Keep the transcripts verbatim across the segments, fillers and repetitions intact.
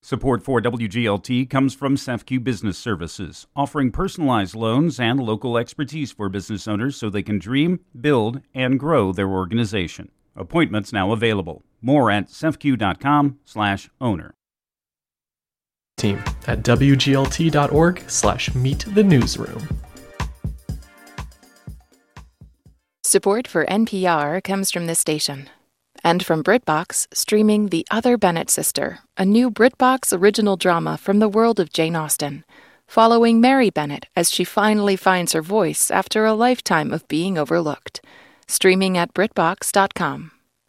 Support for W G L T comes from C E F Q Business Services, offering personalized loans and local expertise for business owners so they can dream, build, and grow their organization. Appointments now available. More at cefq.com slash owner. Team at wglt.org slash meet the newsroom. Support for N P R comes from this station. And from BritBox, streaming The Other Bennett Sister, a new BritBox original drama from the world of Jane Austen, following Mary Bennett as she finally finds her voice after a lifetime of being overlooked. Streaming at britbox dot com.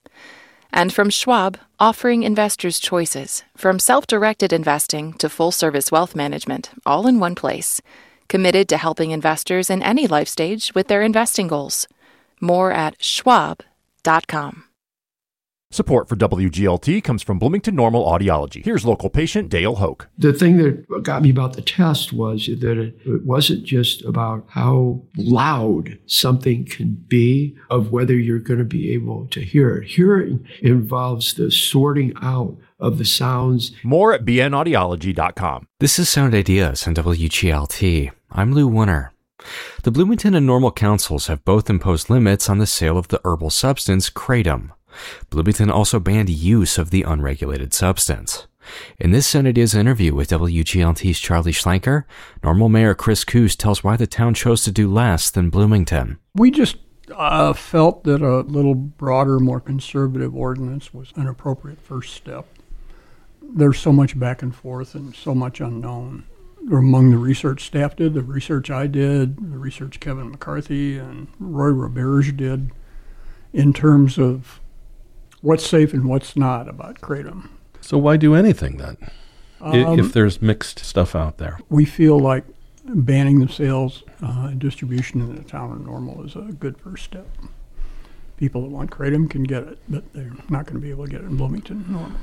And from Schwab, offering investors choices, from self-directed investing to full-service wealth management, all in one place. Committed to helping investors in any life stage with their investing goals. More at schwab dot com. Support for W G L T comes from Bloomington Normal Audiology. Here's local patient Dale Hoke. The thing that got me about the test was that it, it wasn't just about how loud something can be, of whether you're going to be able to hear it. Hearing involves the sorting out of the sounds. More at b n audiology dot com. This is Sound Ideas on W G L T. I'm Lou Wunner. The Bloomington and Normal councils have both imposed limits on the sale of the herbal substance kratom. Bloomington also banned use of the unregulated substance. In this Sound Ideas interview with W G L T's Charlie Schlenker, Normal Mayor Chris Coos tells why the town chose to do less than Bloomington. We just uh, felt that a little broader, more conservative ordinance was an appropriate first step. There's so much back and forth and so much unknown. Among the research staff did, the research I did, the research Kevin McCarthy and Roy Roberge did, in terms of what's safe and what's not about kratom. So why do anything then, um, if there's mixed stuff out there? We feel like banning the sales uh, and distribution in the town of Normal is a good first step. People that want kratom can get it, but they're not going to be able to get it in Bloomington, Normal.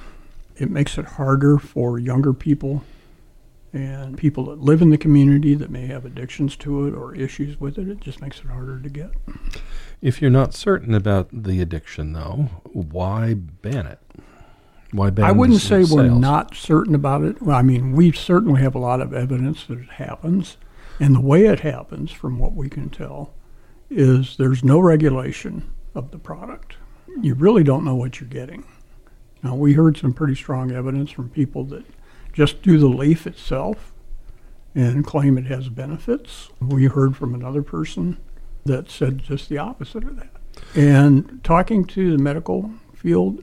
It makes it harder for younger people and people that live in the community that may have addictions to it or issues with it. It just makes it harder to get. If you're not certain about the addiction, though, why ban it? Why ban I wouldn't the say sales? we're not certain about it. Well, I mean, we certainly have a lot of evidence that it happens. And the way it happens, from what we can tell, is there's no regulation of the product. You really don't know what you're getting. Now, we heard some pretty strong evidence from people that just do the leaf itself and claim it has benefits. We heard from another person that said just the opposite of that. And talking to the medical field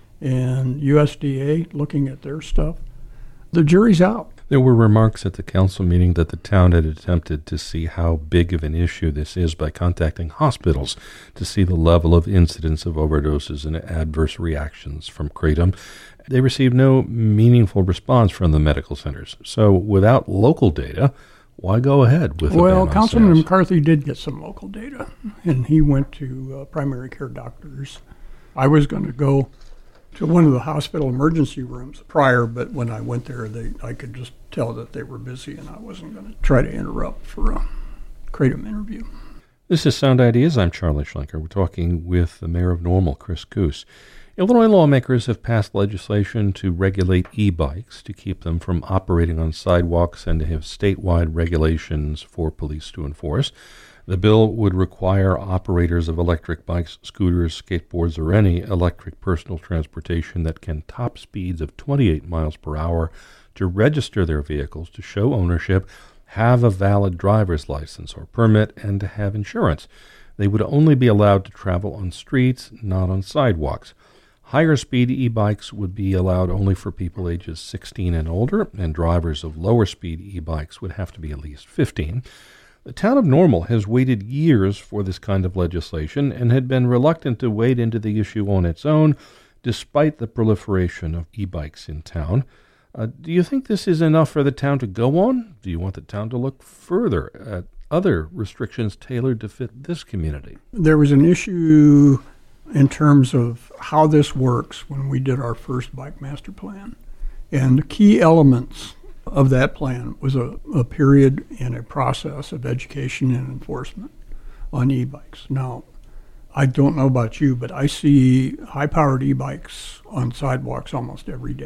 and U S D A, looking at their stuff, the jury's out. There were remarks at the council meeting that the town had attempted to see how big of an issue this is by contacting hospitals to see the level of incidence of overdoses and adverse reactions from kratom. They received no meaningful response from the medical centers. So without local data, why go ahead with Well, a ban on Councilman sales? McCarthy did get some local data, and he went to uh, primary care doctors. I was going to go to one of the hospital emergency rooms prior, but when I went there, they I could just tell that they were busy, and I wasn't going to try to interrupt for a kratom interview. This is Sound Ideas. I'm Charlie Schlenker. We're talking with the mayor of Normal, Chris Coos. Illinois lawmakers have passed legislation to regulate e-bikes, to keep them from operating on sidewalks, and to have statewide regulations for police to enforce. The bill would require operators of electric bikes, scooters, skateboards, or any electric personal transportation that can top speeds of twenty-eight miles per hour to register their vehicles, to show ownership, have a valid driver's license or permit, and to have insurance. They would only be allowed to travel on streets, not on sidewalks. Higher speed e-bikes would be allowed only for people ages sixteen and older, and drivers of lower speed e-bikes would have to be at least fifteen. The town of Normal has waited years for this kind of legislation and had been reluctant to wade into the issue on its own, despite the proliferation of e-bikes in town. Uh, do you think this is enough for the town to go on? Do you want the town to look further at other restrictions tailored to fit this community? There was an issue in terms of how this works when we did our first bike master plan. And the key elements of that plan was a, a period and a process of education and enforcement on e-bikes. Now, I don't know about you, but I see high-powered e-bikes on sidewalks almost every day.